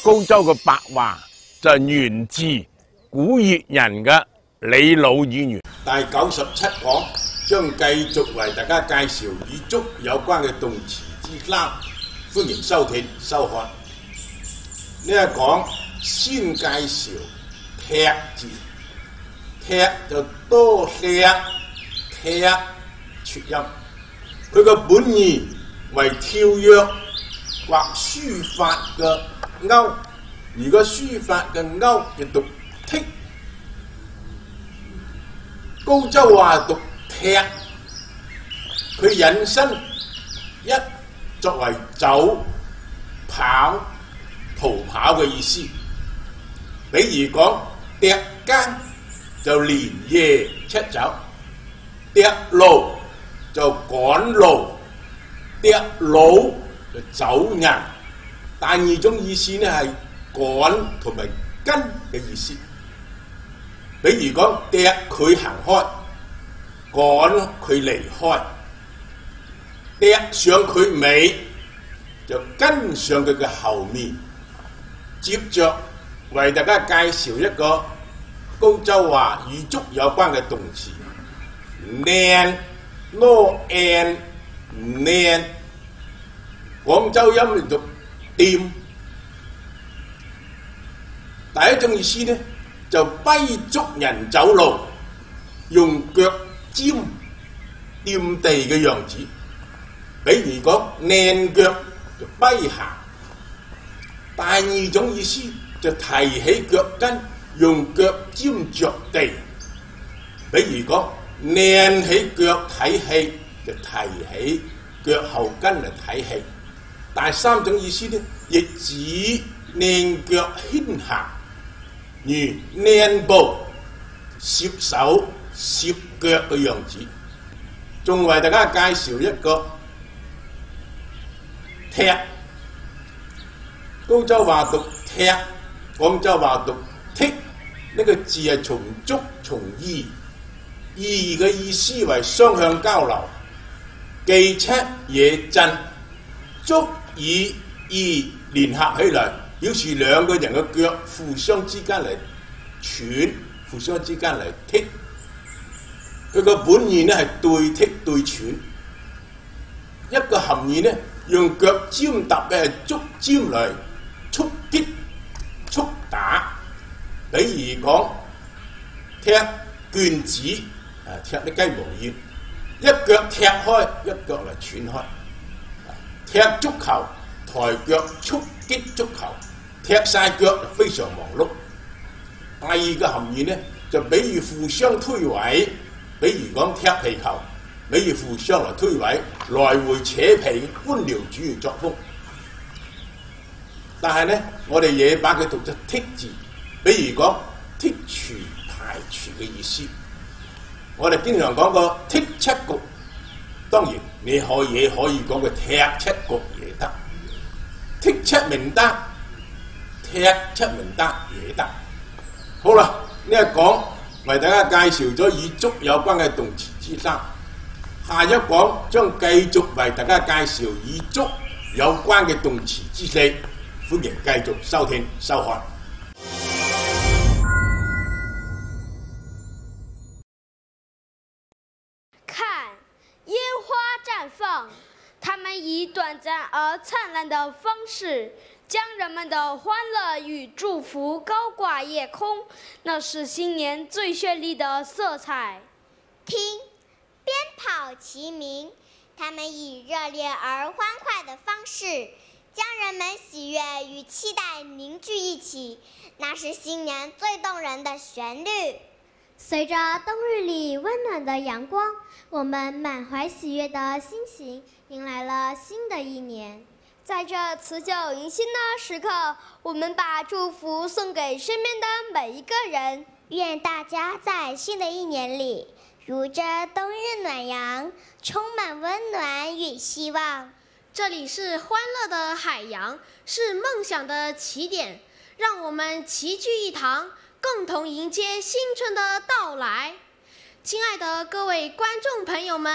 高州嘅白話就源自古越人嘅李老語言。 第97講將繼續為大家介紹與足有關嘅動詞之三，歡迎收聽收看。呢一講先介紹踢字，踢就多踢，踢撮音。佢個本意為跳躍或書法嘅勾，如果書法嘅勾就讀剔。高州話讀踢，佢引申一作為走、跑、逃跑嘅意思。比如講趯更就連夜出走，趯路就趕路，趯路就走人。第二種意思呢係趕同埋跟嘅意思。比如講趯佢行開，趕佢離開，趯上佢尾就跟上佢嘅後面。接着為大家介紹一個高州話與足有關嘅動詞，靚 no and 靚，廣州音嚟讀掂。第一種意思呢就跛足人走路，用腳尖掂地嘅樣子。比如講靚腳就跛行。第二種意思就提起腳跟，用腳尖着地。比如講靚起腳睇戲，就提起腳後跟嚟睇戲。第三種意思呢，亦指靚腳牽行，如靚步攝手攝腳嘅樣子。仲為大家介紹一個踢，高州話讀踢，廣州話讀剔。呢個字係從足從意，意嘅意思為雙向交流，既尺也震，足以意聯合起來，表示兩個人嘅腳互相之間嚟喘，互相之間嚟剔。佢個本意呢係對剔對喘。一個含義呢，用腳尖揼嘅係足尖嚟觸擊、觸打。比如講踢橛子，踢啲雞毛掖，一腳踢開，一腳嚟踹開。踢足球，抬腳觸擊足球，踢晒腳非常忙碌。第二個含義呢，就比喻互相推諉，比如講踢皮球，比如互相嚟推諉，來回扯皮，官僚主義作風。但係呢，我哋也把佢讀作剔字，比如講剔除、排除嘅意思。我哋經常講個剔七局，當然你可以講個踢七局也得，剔七名單，踢七名單也得。好啦，呢一講為大家介紹咗與足有關嘅動詞之三，下一講將繼續為大家介紹與足有關嘅動詞之四，歡迎繼續收聽收看。 看，煙花綻放，它們以短暫而燦爛的方式，將人們的歡樂與祝福高掛夜空，那是新年最絢麗的色彩。 聽，鞭炮齊鳴，他們以熱烈而歡快的方式，將人們喜悅與期待凝聚一起，那是新年最動人的旋律。 隨着冬日裡溫暖的陽光，我們滿懷喜悅的心情迎來了新的一年。 在這辭舊迎新的時刻，我們把祝福送給身邊的每一個人。 願大家在新的一年裡，如這冬日暖陽，充滿溫暖與希望。 這裡是歡樂的海洋，是夢想的起點，讓我們齊聚一堂，共同迎接新春的到來。親愛的各位觀眾朋友們，